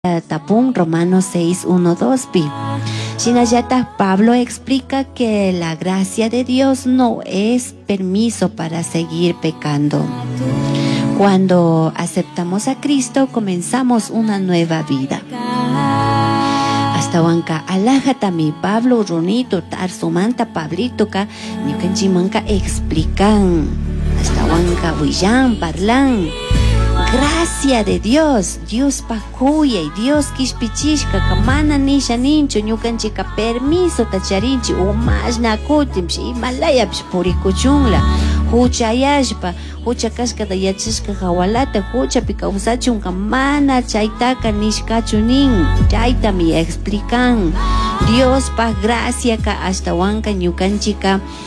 tapón Romanos 6, 1, 2 pi. Shinayata Pablo explica que la gracia de Dios no es permiso para seguir pecando. Cuando aceptamos a Cristo, comenzamos una nueva vida. Hasta wanka alajata mi Pablo Runito tarsumanta Pablito ka nikanchimanka explican. Hasta wanka huillan parlan. Gracia de Dios, Dios pacuya y Dios kishpichishka kamana nisha nincho ñukanchika permiso tacharinchi o más nakutimshi imalayapsh purikuchunla huchayashpa huchakashka da yachishka hawalata huchapi kawsachun kamana chaytaka nishkachunin chayta mi explican Dios pa gracia ka hasta wanka ñukanchik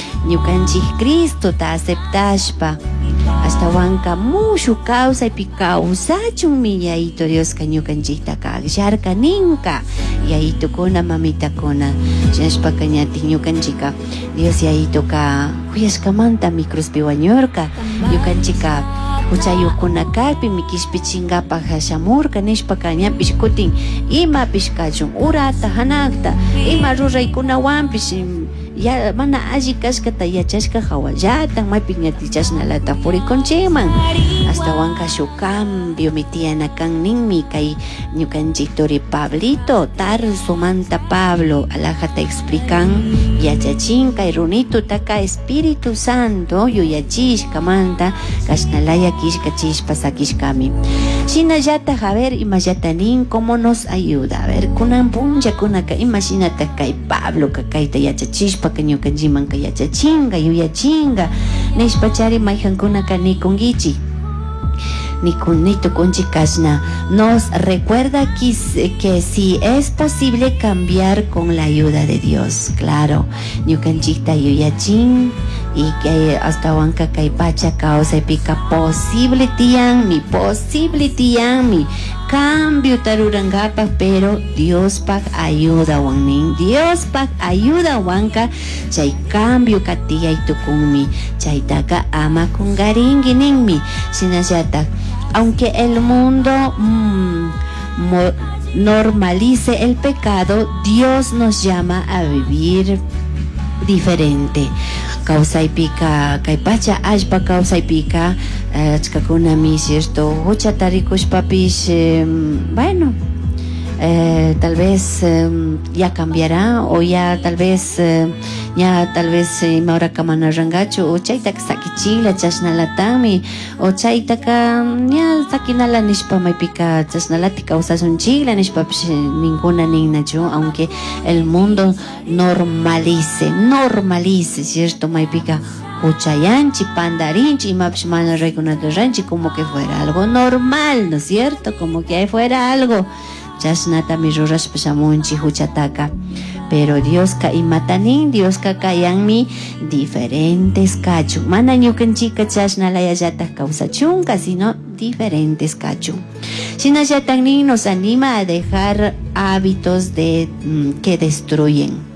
Cristo ta aceptashpa hasta wanka mushu causa y picausa mi yaito Dios kañukanchikta kagsharka ninka yaito kona mamita kona shashpa kañati ñukanchika Dios yaito ka huyashkamanta mi cruzpi wañurka ñukanchika huchayukuna kalpi mi kishpichingapa hashamurka nishpa kañapish kutin ima pishkachun urata hanakta ima ruraykunawanpish ya mana alli kashkata yachashka hawallatan maypi ñatichashnalata purikunchikman hasta wanka shu cambio mi tiana kan ninmi kay ñukanchik turi Pablito tarsumanta Pablo alajata explican yachachin kay runito taka Espíritu Santo yuyachishkamanta kashnalaya kishkachishpa sakishkami shinallata a ver imallatanin cómo nos ayuda a ver kunan puncha kunaka imaginata kay Pablo kakayta yachachishpa ñukanchimanka yachachinga yuyachinga nishpachari mayjankunaka nikungichi Nikunchikashna nos recuerda que si es posible cambiar con la ayuda de Dios, claro, ñukanchikta yuyachin y que hasta wanka kay pacha causa y pica posible tiyanmi cambio tarurangapa pero Dios pak ayuda wannin Dios pak ayuda wanka chay cambio katiya y tukunmi chaytaka ama kungaringi ninmi sinashata aunque el mundo normalice el pecado, Dios nos llama a vivir diferente. Causa y pica, caipacha, ashpa causa y pica, chkakunami, cierto, huchatarikush papis, bueno, tal vez ya cambiará o ya tal vez maura kamana rangacho o chaytaka sakichila chasnalatami o chaytaka ya sakinala nishpa maypika chasnalati kawsasunchikla nishpa ninguna ninnachu aunque el mundo normalice cierto maypika huchayanchi pandarinchi imapish mana rekunataranchi como que fuera algo normal, ¿no es cierto? Como que fuera algo chasnata mi ruras pasamunchi huchataka pero Dios ka imatanin Dios ka kayanmi diferentes kachu mana ñukanchika chasnalayallata kausachunka sino diferentes kachu shinallatanin nos anima a dejar hábitos que destruyen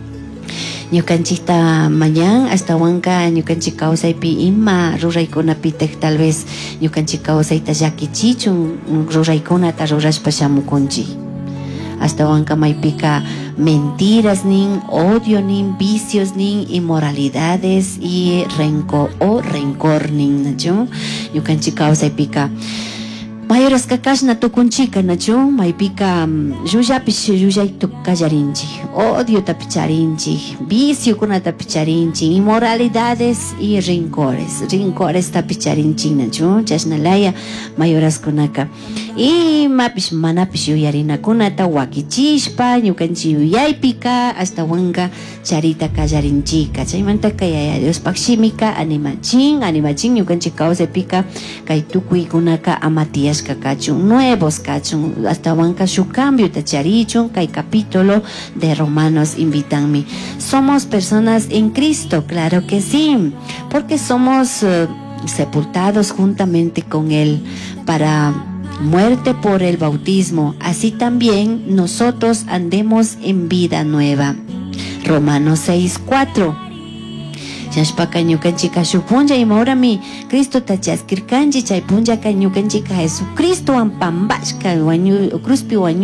ñukanchikta mañan hasta wanka ñukanchik kawsaypi ima ruraykunapitek tal vez ñukanchik kawsayta llakichichun ruraykunata rurashpa shamukunchik hasta wanka maypika mentiras nin odio nin vicios nin inmoralidades y rencor nin nachu ñukanchik kawsaypika mayores kakashna tukunchika nachu maypika yuyaytu kallarinchi odio tapicharinchi vicio kuna tapicharinchi inmoralidades y rencores tapicharinchi nachu chashnalaya mayores kunaka y mapish manapish yuyarina kunata wakichishpa ñukanchi yuyaypika hasta wanka charita kallarinchika chaymanta kay Dios pakshimika animachin ñukanchik kawsaypika kay tukuykunaka amatias kachun nuevos kachun hasta wanka su cambio tacharichun kay capítulo de Romanos invitanmi somos personas en Cristo, claro que sí, porque somos sepultados juntamente con Él para muerte por el bautismo, así también nosotros andemos en vida nueva. Romanos 6:4 Chashpaka ñukanchika shuk punlla imaurami Cristo tachaskirkanchi chay punlla ka ñukanchika Jesucristo pambashka cruzpi